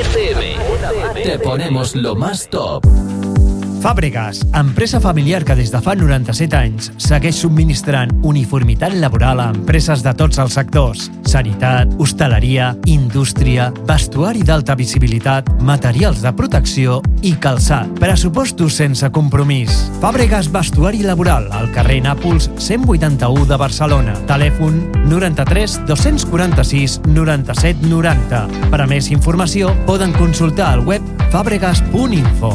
FM. Te ponemos lo más top. Fàbregas, empresa familiar que des de fa 97 anys segueix subministrant uniformitat laboral a empreses de tots els sectors: sanitat, hostaleria, indústria, vestuari d'alta visibilitat, materials de protecció i calçat. Pressupostos sense compromís. Fàbregas Vestuari Laboral, al carrer Nàpols 181 de Barcelona. Telèfon 93 246 97 90. Per a més informació poden consultar el web fabregas.info.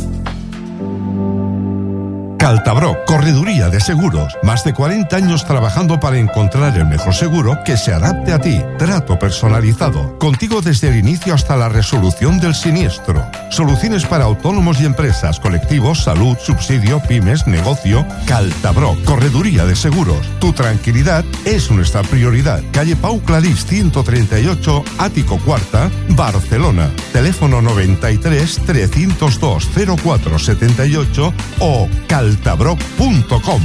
Caltabroc, correduría de seguros. Más de 40 años trabajando para encontrar el mejor seguro que se adapte a ti. Trato personalizado. Contigo desde el inicio hasta la resolución del siniestro. Soluciones para autónomos y empresas, colectivos, salud, subsidio, pymes, negocio. Caltabroc, correduría de seguros. Tu tranquilidad es nuestra prioridad. Calle Pau Clarís 138, Ático Cuarta, Barcelona. Teléfono 93 302 0478 o caltabroc.com.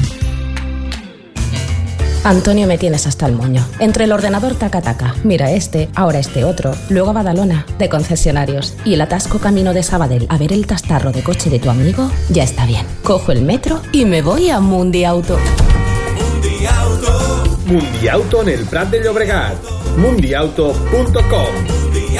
Antonio, me tienes hasta el moño. Entre el ordenador taca-taca, mira este, ahora este otro, luego a Badalona, de concesionarios, y el atasco camino de Sabadell a ver el tastarro de coche de tu amigo, ya está bien. Cojo el metro y me voy a Mundiauto. Mundiauto en el Prat de Llobregat. Mundiauto.com.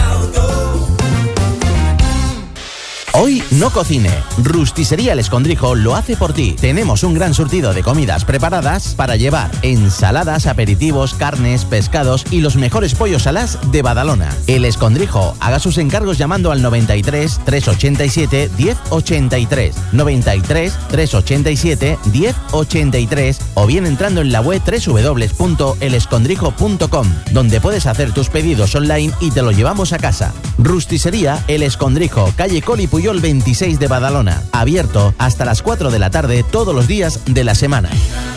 Hoy no cocine. Rusticería El Escondrijo lo hace por ti. Tenemos un gran surtido de comidas preparadas para llevar: ensaladas, aperitivos, carnes, pescados y los mejores pollos alás de Badalona. El Escondrijo. Haga sus encargos llamando al 93 387 1083, 93 387 1083 o bien entrando en la web www.elescondrijo.com, donde puedes hacer tus pedidos online y te lo llevamos a casa. Rusticería El Escondrijo, calle Coli Puyol 26 de Badalona. Abierto hasta las 4 de la tarde todos los días de la semana.